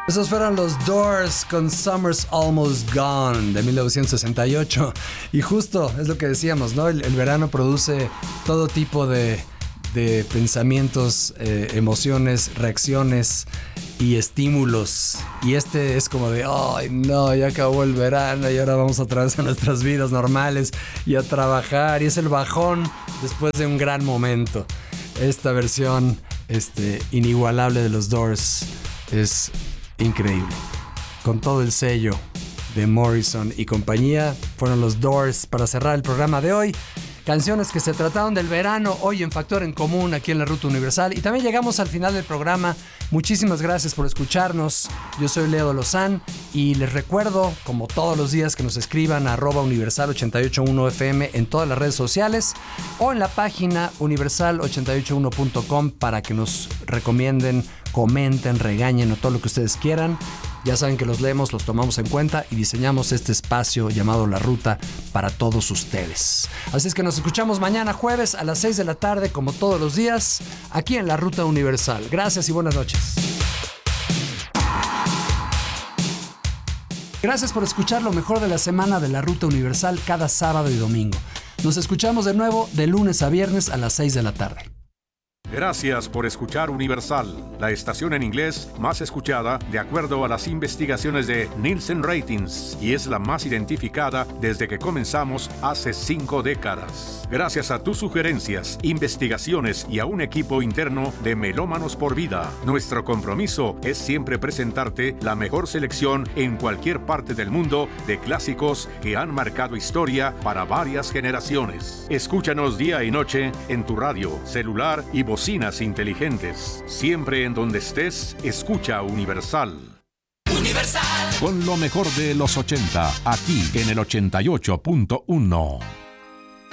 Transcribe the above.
Esos fueron los Doors con Summer's Almost Gone de 1968. Y justo es lo que decíamos, ¿no? El verano produce todo tipo de pensamientos, emociones, reacciones y estímulos. Y este es como de, ¡ay, no! Ya acabó el verano y ahora vamos otra vez a nuestras vidas normales y a trabajar. Y es el bajón después de un gran momento. Esta versión inigualable de los Doors es increíble. Con todo el sello de Morrison y compañía, fueron los Doors para cerrar el programa de hoy. Canciones que se trataron del verano hoy en Factor en Común aquí en la Ruta Universal. Y también llegamos al final del programa. Muchísimas gracias por escucharnos. Yo soy Leo Lozán y les recuerdo, como todos los días, que nos escriban a @universal881fm en todas las redes sociales o en la página universal881.com para que nos recomienden, comenten, regañen o todo lo que ustedes quieran. Ya saben que los leemos, los tomamos en cuenta y diseñamos este espacio llamado La Ruta para todos ustedes. Así es que nos escuchamos mañana jueves a las 6 de la tarde, como todos los días, aquí en La Ruta Universal. Gracias y buenas noches. Gracias por escuchar lo mejor de la semana de La Ruta Universal cada sábado y domingo. Nos escuchamos de nuevo de lunes a viernes a las 6 de la tarde. Gracias por escuchar Universal, la estación en inglés más escuchada de acuerdo a las investigaciones de Nielsen Ratings y es la más identificada desde que comenzamos hace 5 décadas. Gracias a tus sugerencias, investigaciones y a un equipo interno de Melómanos por Vida, nuestro compromiso es siempre presentarte la mejor selección en cualquier parte del mundo de clásicos que han marcado historia para varias generaciones. Escúchanos día y noche en tu radio, celular y bocinas inteligentes. Siempre en donde estés, escucha Universal. Universal. Con lo mejor de los 80, aquí en el 88.1.